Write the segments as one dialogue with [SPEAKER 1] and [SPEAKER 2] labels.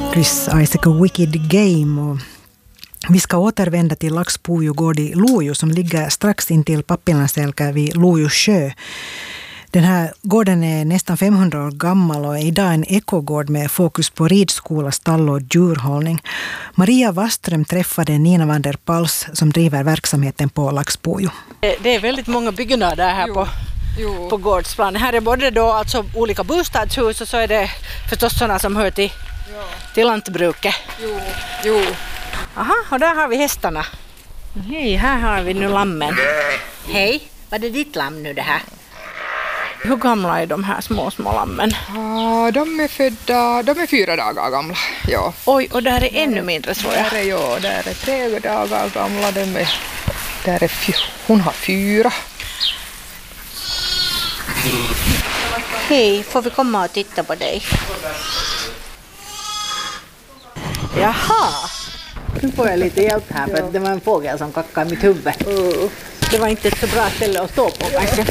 [SPEAKER 1] Chris Isaak Wicked Game. Och vi ska återvända till Laxpuju gård i Lojo som ligger strax intill Pappilanselkä vid Lojo sjö. Den här gården är nästan 500 år gammal och är idag en ekogård med fokus på ridskola, stall och djurhållning. Maria Waström träffade Nina van der Pals som driver verksamheten på Laxpuju.
[SPEAKER 2] Det är väldigt många byggnader här på gårdsplan. Här är både då alltså olika bostadshus och så är det förstås sådana som hör till lantbruket.
[SPEAKER 3] Jo.
[SPEAKER 2] Aha, och där har vi hästarna. Hej, här har vi nu lammen. Hej, vad är ditt lamm nu det här? Hur gamla är de här små lammen?
[SPEAKER 3] De är 4 dagar gamla. Ja.
[SPEAKER 2] Oj, och där är ännu mindre tror jag.
[SPEAKER 3] Där är 3 dagar gamla. Hon har 4.
[SPEAKER 2] Hej, får vi komma och titta på dig? Jaha, nu får jag lite hjälp här för att det var en fågel som kackade i mitt huvud. Det var inte ett så bra ställe att stå på kanske.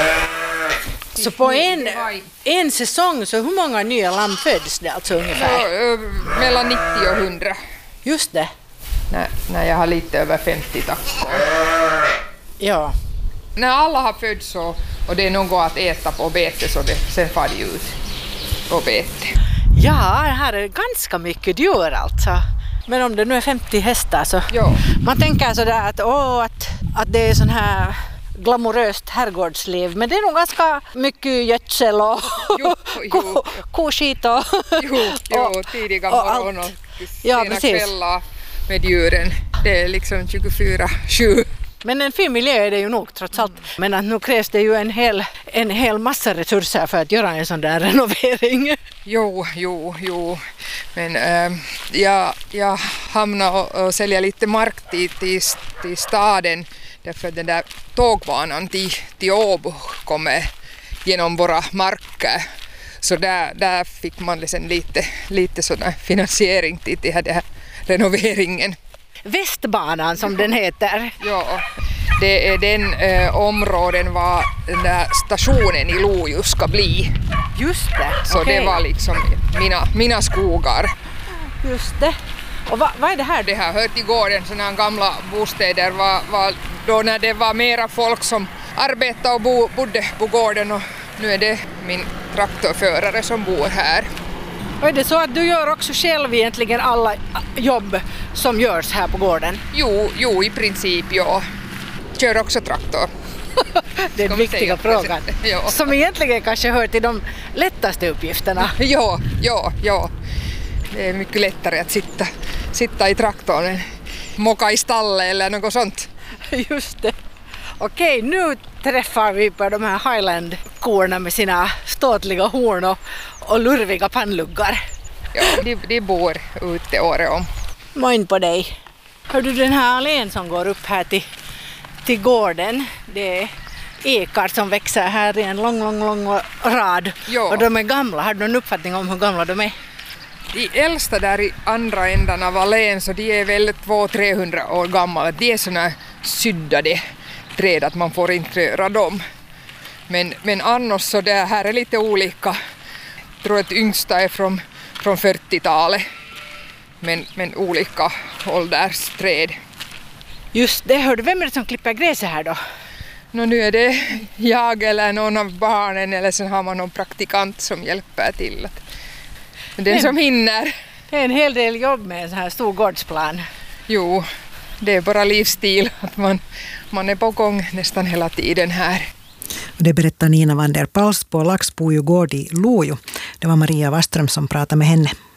[SPEAKER 2] Så på en säsong, så hur många nya lamm föds det alltså ungefär?
[SPEAKER 3] Mellan 90 och 100.
[SPEAKER 2] Just det.
[SPEAKER 3] När jag har lite över 50 tackor.
[SPEAKER 2] Ja.
[SPEAKER 3] När alla har fötts och det är något att äta på bete så sen far de ut på bete.
[SPEAKER 2] Ja, här är ganska mycket djur alltså. Men om det nu är 50 hästar så man tänker sådär att det är sån här glamoröst herrgårdsliv, men det är nog ganska mycket gödsel och koskit och
[SPEAKER 3] tidiga morgon och sena kvällar med djuren. Det är liksom 24/7.
[SPEAKER 2] Men en fin miljö är det ju nog trots allt. Men att nu krävs det ju en hel massa resurser för att göra en sån där renovering.
[SPEAKER 3] Jo. Men jag hamnar och säljer lite mark till staden. Därför den där tågbanan till Åbo kommer genom våra marker. Så där fick man liksom lite sån finansiering till den här renoveringen.
[SPEAKER 2] Västbanan som den heter.
[SPEAKER 3] Ja, det är den områden var den där stationen i Lojo ska bli.
[SPEAKER 2] Just det.
[SPEAKER 3] Så det var liksom mina skogar.
[SPEAKER 2] Just det. Och vad är det här?
[SPEAKER 3] Det här hör till gården, sådana gamla bostäder var då när det var mera folk som arbetade och bodde på gården och nu är det min traktorförare som bor här.
[SPEAKER 2] Och är det så att du gör också själv egentligen alla jobb som görs här på gården?
[SPEAKER 3] Jo, i princip ja. Kör också traktor.
[SPEAKER 2] Det är en viktiga fråga.
[SPEAKER 3] Ja.
[SPEAKER 2] Som egentligen kanske hör till de lättaste uppgifterna.
[SPEAKER 3] Ja. Det är mycket lättare att sitta i traktorn än mocka i stallet eller något sånt.
[SPEAKER 2] Just det. Okej, nu träffar vi på de här Highland-korna med sina ståtliga horn och lurviga pannluggar.
[SPEAKER 3] Ja, de bor ute året om.
[SPEAKER 2] Moin på dig. Hör du den här allén som går upp här till gården? Det är ekar som växer här i en lång rad.
[SPEAKER 3] Ja.
[SPEAKER 2] Och de är gamla. Har du någon uppfattning om hur gamla de är?
[SPEAKER 3] De äldsta där i andra ändan av allén så de är väl 200-300 år gamla. De är såna syddade träd att man får inte röra dem. Men annars så det här är lite olika. Jag tror att yngsta är från 40-talet. Men olika åldersträd.
[SPEAKER 2] Just det, hörde vem är det som klipper gräset här då?
[SPEAKER 3] Nu är det jag eller någon av barnen eller sen har man någon praktikant som hjälper till. Den som hinner.
[SPEAKER 2] Det är en hel del jobb med en sån här stor gårdsplan.
[SPEAKER 3] Jo, det är bara livsstil att man är på gång nästan hela tiden här.
[SPEAKER 1] Det berättar Nina van der Pals på Laxpuju gård i Lojo. Det var Maria Waström som pratade med henne.